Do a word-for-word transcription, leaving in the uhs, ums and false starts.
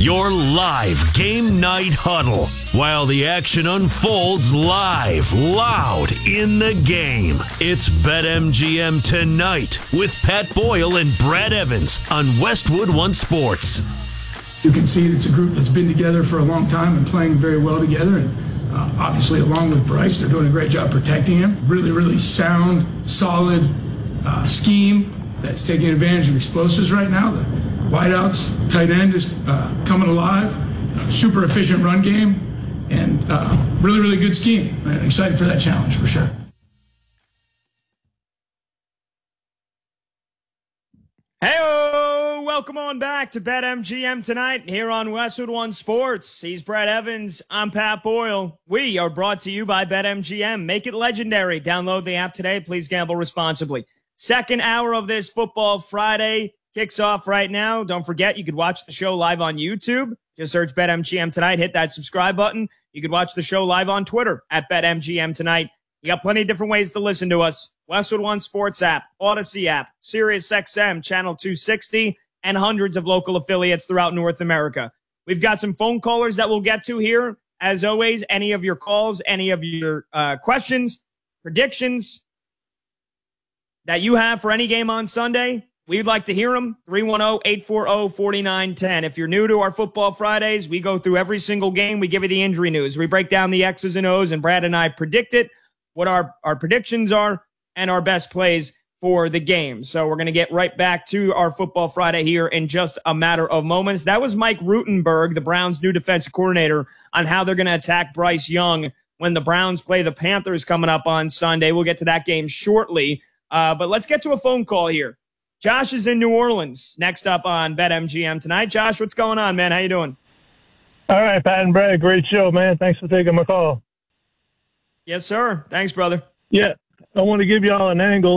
Your live game night huddle while the action unfolds live, loud in the game. It's BetMGM Tonight with Pat Boyle and Brad Evans on Westwood One Sports. You can see it's a group that's been together for a long time and playing very well together. And uh, obviously, along with Bryce, they're doing a great job protecting him. Really, really sound, solid uh, scheme that's taking advantage of explosives right now. The wideouts, tight end is uh, coming alive. Uh, super efficient run game, and uh, really, really good scheme. I'm excited for that challenge for sure. Hey, welcome on back to BetMGM Tonight here on Westwood One Sports. He's Brad Evans. I'm Pat Boyle. We are brought to you by BetMGM. Make it legendary. Download the app today. Please gamble responsibly. Second hour of this Football Friday kicks off right now. Don't forget, you could watch the show live on YouTube. Just search BetMGM Tonight. Hit that subscribe button. You could watch the show live on Twitter at BetMGM Tonight. You got plenty of different ways to listen to us. Westwood One Sports app, Odyssey app, SiriusXM, Channel two sixty, and hundreds of local affiliates throughout North America. We've got some phone callers that we'll get to here. As always, any of your calls, any of your uh, questions, predictions that you have for any game on Sunday, we'd like to hear them. three one zero, eight four zero, four nine one zero. If you're new to our Football Fridays, we go through every single game. We give you the injury news. We break down the X's and O's, and Brad and I predict it, what our, our predictions are, and our best plays for the game. So we're going to get right back to our Football Friday here in just a matter of moments. That was Mike Rutenberg, the Browns' new defensive coordinator, on how they're going to attack Bryce Young when the Browns play the Panthers coming up on Sunday. We'll get to that game shortly. Uh, but let's get to a phone call here. Josh is in New Orleans. Next up on BetMGM Tonight. Josh, what's going on, man? How you doing? All right, Pat and Brad, great show, man. Thanks for taking my call. Yes, sir. Thanks, brother. Yeah, I want to give y'all an angle